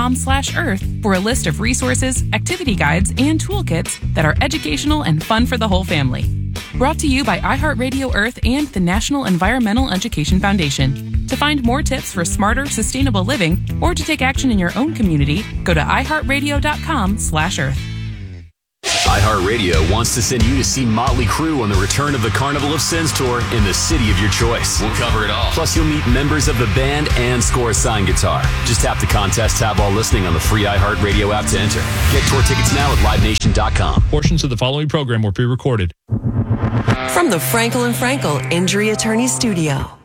iHeartRadio.com/earth for a list of resources, activity guides, and toolkits that are educational and fun for the whole family. Brought to you by iHeartRadio Earth and the National Environmental Education Foundation. To find more tips for smarter, sustainable living, or to take action in your own community, go to iHeartRadio.com/earth. iHeartRadio wants to send you to see Motley Crue on the return of the Carnival of Sins tour in the city of your choice. We'll cover it all. Plus, you'll meet members of the band and score a signed guitar. Just tap the contest tab while listening on the free iHeartRadio app to enter. Get tour tickets now at LiveNation.com. Portions of the following program were pre-recorded. From the Frankel and Frankel Injury Attorney Studio.